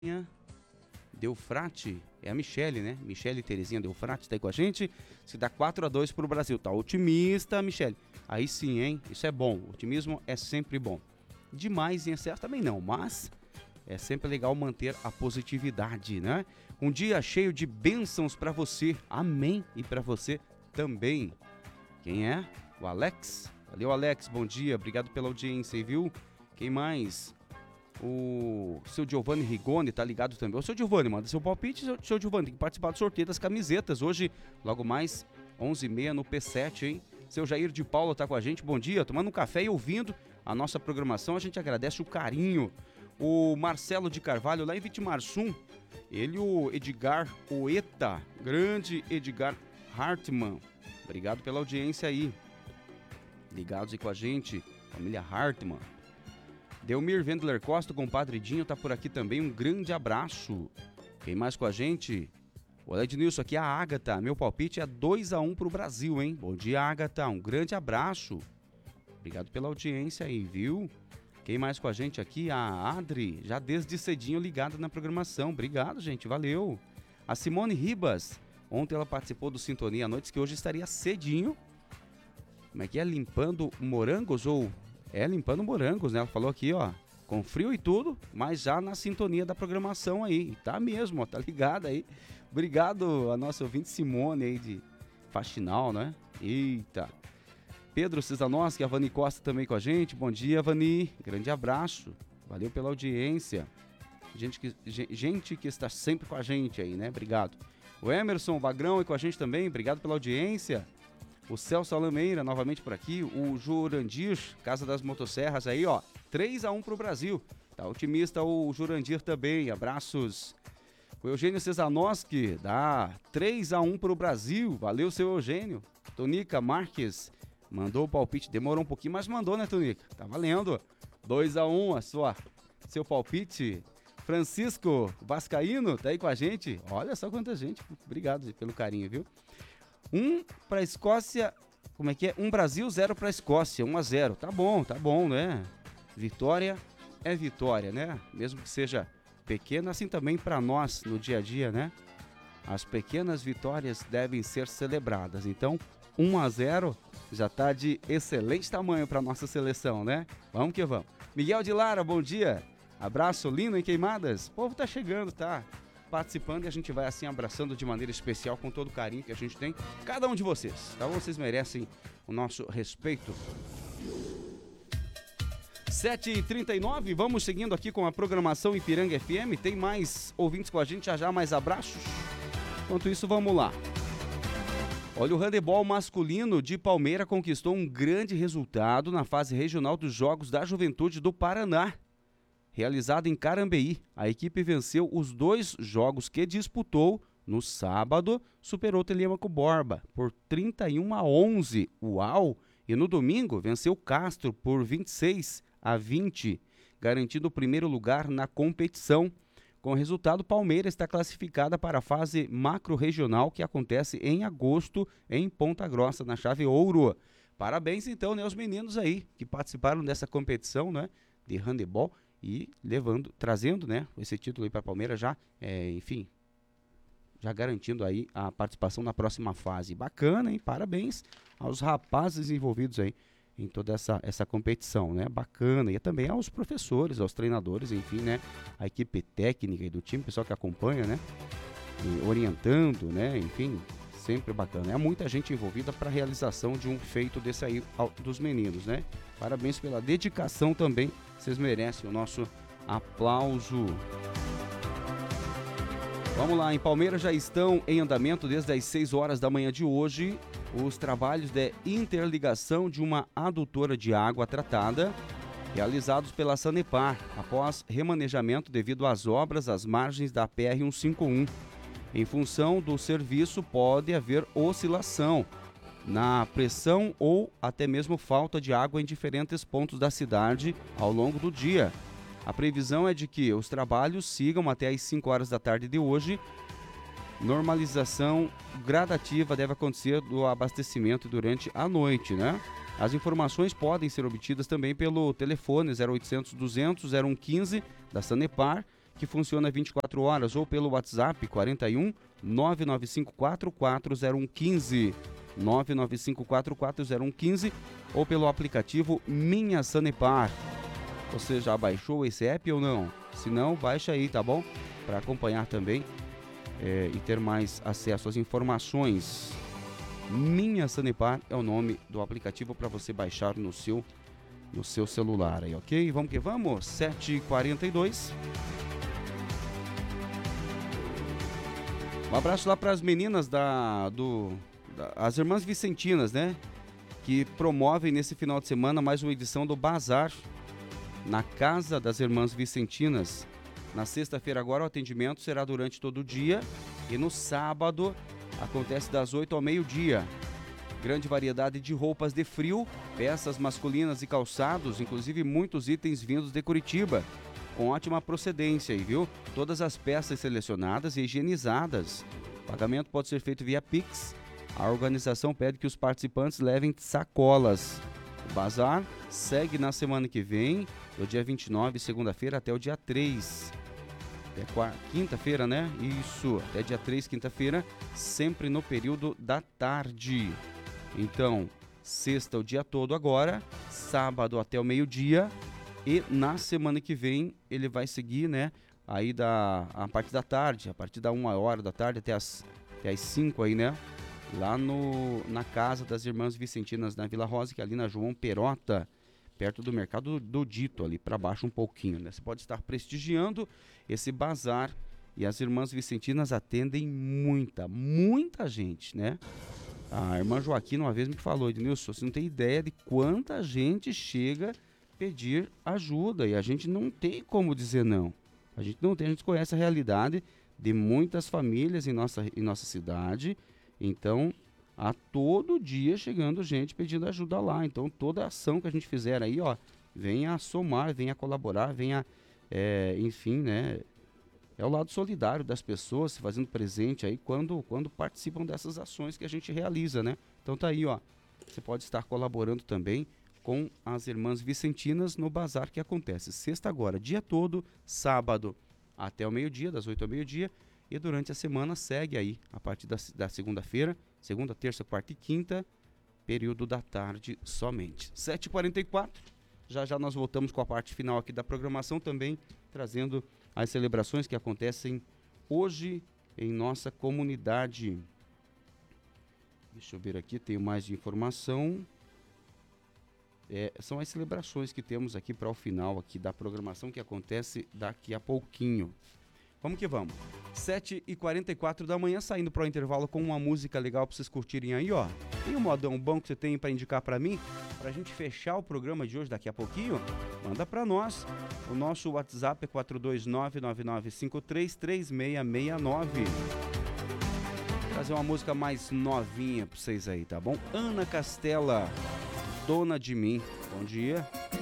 Delfrate, é a Michele, né? Michele Terezinha Delfrate tá aí com a gente. Se dá 4-2 pro Brasil, tá otimista, Michele. Aí sim, hein? Isso é bom, o otimismo é sempre bom. Demais em excesso também não, mas é sempre legal manter a positividade, né? Um dia cheio de bênçãos pra você, amém, e pra você também. Quem é? O Alex. Valeu, Alex, bom dia, obrigado pela audiência aí, viu? Quem mais? O seu Giovanni Rigoni tá ligado também. O seu Giovanni, manda seu palpite, seu Giovanni, tem que participar do sorteio das camisetas. Hoje, logo mais, 11h30 no P7, hein? Seu Jair de Paula tá com a gente, bom dia, tomando um café e ouvindo a nossa programação. A gente agradece o carinho. O Marcelo de Carvalho, lá em Vitimarsum, ele e o Edgar Oeta, grande Edgar Hartmann. Obrigado pela audiência aí. Ligados aí com a gente, família Hartmann. Delmir Wendler Costa, compadre Dinho, tá por aqui também, um grande abraço. Quem mais com a gente? O Ednilson aqui, a Ágata, meu palpite é 2-1 pro Brasil, hein? Bom dia, Ágata, um grande abraço. Obrigado pela audiência aí, viu? Quem mais com a gente aqui? A Adri, já desde cedinho ligada na programação. Obrigado, gente, valeu. A Simone Ribas, ontem ela participou do Sintonia à Noite, que hoje estaria cedinho. Como é que é? Limpando morangos ou... limpando morangos, né? Ela falou aqui, ó, com frio e tudo, mas já na sintonia da programação aí. E tá mesmo, ó, tá ligada aí. Obrigado a nossa ouvinte Simone aí de Faxinal, né? Eita. Pedro Cisanoski, a Vani Costa também com a gente. Bom dia, Vani. Grande abraço. Valeu pela audiência. Gente que está sempre com a gente aí, né? Obrigado. O Emerson Bagrão aí com a gente também. Obrigado pela audiência. O Celso Alameira, novamente por aqui. O Jurandir, Casa das Motosserras aí, ó. 3-1 pro Brasil. Tá otimista o Jurandir também. Abraços. O Eugênio Cesanoski, dá 3-1 pro Brasil. Valeu, seu Eugênio. Tonica Marques mandou o palpite. Demorou um pouquinho, mas mandou, né, Tonica? Tá valendo. 2-1, seu palpite. Francisco Vascaíno, tá aí com a gente. Olha só quanta gente. Obrigado pelo carinho, viu? 1 pra Escócia, como é que é? 1 Brasil, 0 pra Escócia, 1-0. Tá bom, né? Vitória é vitória, né? Mesmo que seja pequena, assim também pra nós no dia a dia, né? As pequenas vitórias devem ser celebradas. Então, 1-0 já tá de excelente tamanho pra nossa seleção, né? Vamos que vamos. Miguel de Lara, bom dia. Abraço, Lino em Queimadas. O povo tá chegando, tá? Participando, e a gente vai assim abraçando de maneira especial com todo o carinho que a gente tem, cada um de vocês, tá? Vocês merecem o nosso respeito. 7h39, vamos seguindo aqui com a programação Ipiranga FM, tem mais ouvintes com a gente, já mais abraços. Enquanto isso, vamos lá. Olha, o handebol masculino de Palmeira conquistou um grande resultado na fase regional dos Jogos da Juventude do Paraná. Realizado em Carambeí, a equipe venceu os 2 jogos que disputou. No sábado, superou Telêmaco Borba por 31-11. Uau! E no domingo, venceu Castro por 26-20, garantindo o primeiro lugar na competição. Com o resultado, Palmeira está classificada para a fase macro-regional que acontece em agosto em Ponta Grossa, na chave ouro. Parabéns, então, né, aos meninos aí que participaram dessa competição, né, de handebol. E trazendo, né, esse título aí para Palmeiras já, enfim, já garantindo aí a participação na próxima fase. Bacana, hein? Parabéns aos rapazes envolvidos aí em toda essa competição, né? Bacana. E também aos professores, aos treinadores, enfim, né? A equipe técnica e do time, o pessoal que acompanha, né? E orientando, né? Enfim, sempre bacana. É muita gente envolvida para a realização de um feito desse aí dos meninos, né? Parabéns pela dedicação também. Vocês merecem o nosso aplauso. Vamos lá, em Palmeiras já estão em andamento desde as 6 horas da manhã de hoje os trabalhos de interligação de uma adutora de água tratada realizados pela Sanepar após remanejamento devido às obras às margens da PR-151. Em função do serviço, pode haver oscilação na pressão ou até mesmo falta de água em diferentes pontos da cidade ao longo do dia. A previsão é de que os trabalhos sigam até às 5 horas da tarde de hoje. Normalização gradativa deve acontecer do abastecimento durante a noite, né? As informações podem ser obtidas também pelo telefone 0800 200 0115 da Sanepar, que funciona 24 horas, ou pelo WhatsApp 41 995440115, 995440115, ou pelo aplicativo Minha Sanepar. Você já baixou esse app ou não? Se não, baixa aí, tá bom? Para acompanhar também e ter mais acesso às informações. Minha Sanepar é o nome do aplicativo para você baixar no seu celular aí, ok? Vamos que vamos, 7h42. Um abraço lá para as meninas as Irmãs Vicentinas, né? Que promovem nesse final de semana mais uma edição do Bazar na Casa das Irmãs Vicentinas. Na sexta-feira agora o atendimento será durante todo o dia e no sábado acontece das 8 ao meio-dia. Grande variedade de roupas de frio, peças masculinas e calçados, inclusive muitos itens vindos de Curitiba, com ótima procedência aí, viu? Todas as peças selecionadas e higienizadas. O pagamento pode ser feito via Pix. A organização pede que os participantes levem sacolas. O bazar segue na semana que vem, do dia 29, segunda-feira, até o dia 3. Até quinta-feira, né? Isso, até dia 3, quinta-feira, sempre no período da tarde. Então, sexta o dia todo agora, sábado até o meio-dia, e na semana que vem ele vai seguir, né? Aí a partir da tarde, a partir da 1h da tarde até as 5 aí, né? Lá na Casa das Irmãs Vicentinas, na Vila Rosa, que é ali na João Perota, perto do Mercado do Dito, ali para baixo um pouquinho, né? Você pode estar prestigiando esse bazar, e as Irmãs Vicentinas atendem muita gente, né? A irmã Joaquina uma vez me falou, Ednilson, você não tem ideia de quanta gente chega pedir ajuda, e a gente não tem como dizer não. A gente conhece a realidade de muitas famílias em nossa cidade, então a todo dia chegando gente pedindo ajuda lá. Então toda ação que a gente fizer aí, ó, venha somar, venha colaborar, venha, enfim, né? É o lado solidário das pessoas se fazendo presente aí quando participam dessas ações que a gente realiza, né? Então tá aí, ó, você pode estar colaborando também com as Irmãs Vicentinas no bazar que acontece sexta agora, dia todo, sábado até o meio-dia, das 8 ao meio-dia, e durante a semana segue aí, a partir da segunda-feira, segunda, terça, quarta e quinta, período da tarde somente. 7h44, já nós voltamos com a parte final aqui da programação, também trazendo as celebrações que acontecem hoje em nossa comunidade. Deixa eu ver aqui, tenho mais de informação. São as celebrações que temos aqui para o final aqui da programação, que acontece daqui a pouquinho. Vamos que vamos. 7h44 da manhã, saindo para o intervalo com uma música legal para vocês curtirem aí, ó. Tem um modão bom que você tem para indicar para mim, para a gente fechar o programa de hoje daqui a pouquinho? Manda para nós. O nosso WhatsApp é 42999533669. Trazer uma música mais novinha para vocês aí, tá bom? Ana Castela, Dona de Mim. Bom dia.